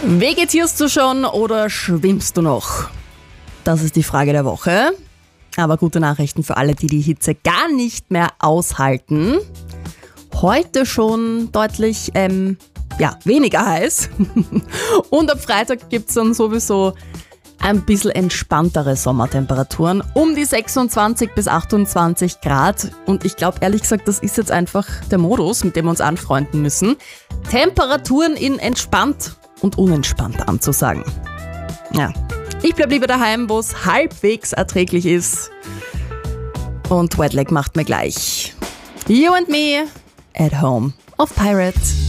Vegetierst du schon oder schwimmst du noch? Das ist die Frage der Woche. Aber gute Nachrichten für alle, die die Hitze gar nicht mehr aushalten. Heute schon deutlich weniger heiß. Und ab Freitag gibt es dann sowieso ein bisschen entspanntere Sommertemperaturen. Um die 26 bis 28 Grad. Und ich glaube ehrlich gesagt, das ist jetzt einfach der Modus, mit dem wir uns anfreunden müssen. Temperaturen in entspannt und unentspannt anzusagen. Ja, ich bleib lieber daheim, wo es halbwegs erträglich ist. Und Wetlag macht mir gleich You and Me at Home auf Pirate.